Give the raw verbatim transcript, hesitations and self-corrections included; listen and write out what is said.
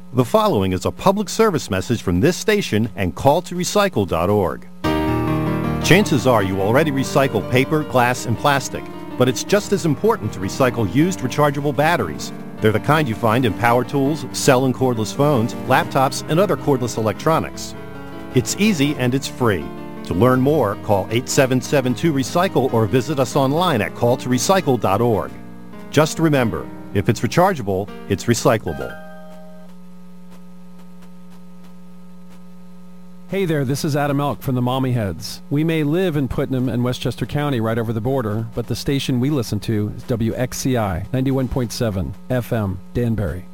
The following is a public service message from this station and call to recycle dot org. Chances are you already recycle paper, glass, and plastic, but it's just as important to recycle used rechargeable batteries. They're the kind you find in power tools, cell and cordless phones, laptops, and other cordless electronics. It's easy and it's free. To learn more, call eight seven seven two recycle or visit us online at call to recycle dot org. Just remember, if it's rechargeable, it's recyclable. Hey there, this is Adam Elk from the Mommy Heads. We may live in Putnam and Westchester County right over the border, but the station we listen to is W X C I ninety-one point seven F M, Danbury.